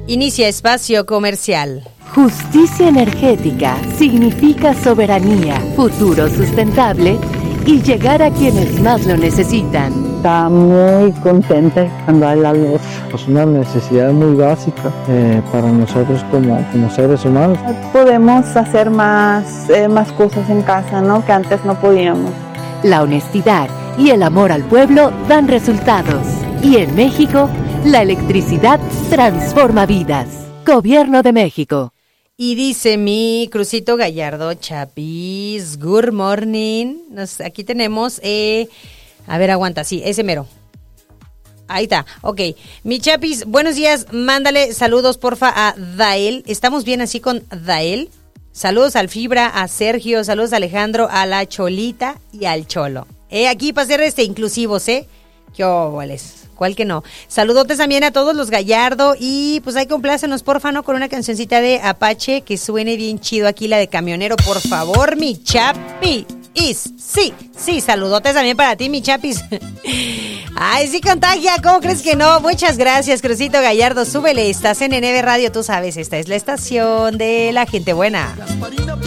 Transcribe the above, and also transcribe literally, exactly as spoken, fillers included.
Inicia espacio comercial. Justicia energética significa soberanía, futuro sustentable y llegar a quienes más lo necesitan. Está muy contenta cuando hay la luz. Es una necesidad muy básica eh, para nosotros como, como seres humanos. Podemos hacer más, eh, más cosas en casa, ¿no? Que antes no podíamos. La honestidad y el amor al pueblo dan resultados. Y en México, la electricidad transforma vidas. Gobierno de México. Y dice mi Crucito Gallardo, Chapis, good morning. Nos, aquí tenemos, eh, a ver, aguanta, sí, ese mero. Ahí está, ok. Mi Chapis, buenos días, mándale saludos porfa a Dael. ¿Estamos bien así con Dael? Saludos al Fibra, a Sergio, saludos a Alejandro, a la Cholita y al Cholo. Eh, aquí para ser este inclusivos, ¿eh? ¿Qué óvales? ¿Cuál que no? Saludotes también a todos los Gallardo y pues hay que complácenos, porfa, ¿no? Con una cancioncita de Apache que suene bien chido aquí, la de Camionero, por favor, mi Chapi. Is, sí, sí, saludotes también para ti, mi Chapis. Ay, sí contagia, ¿cómo crees que no? Muchas gracias, Crucito Gallardo, súbele, estás en N B Radio, tú sabes, esta es la estación de la gente buena.